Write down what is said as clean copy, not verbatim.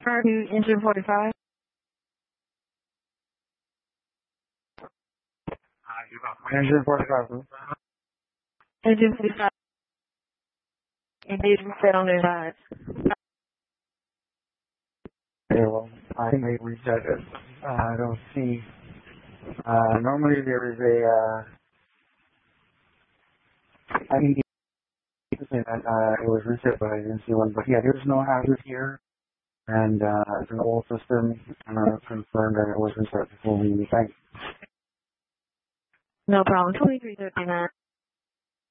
Prior to engine 45. Engine 45. Engine 45. Engage reset on their sides. Okay, well, I think they reset it. I don't see. Normally there is I think it was reset, but I didn't see one. But yeah, there's no hazard here. And it's an old system. And I confirmed that it was reset before we thank. No problem. 2339.